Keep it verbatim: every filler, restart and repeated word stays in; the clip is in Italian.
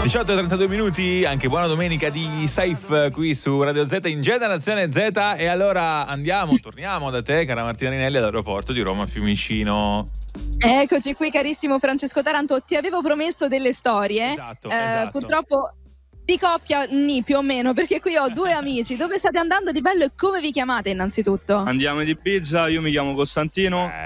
diciotto e trentadue minuti, anche buona domenica di Safe qui su Radio Z in Generazione Z. E allora andiamo, torniamo da te, cara Martina Rinelli, all'aeroporto di Roma Fiumicino. Eccoci qui, carissimo Francesco Taranto. Ti avevo promesso delle storie. Esatto, eh, esatto. Purtroppo di coppia, nì, più o meno, perché qui ho due amici. Dove state andando di bello e come vi chiamate innanzitutto? Andiamo in Ibiza, io mi chiamo Costantino. Eh.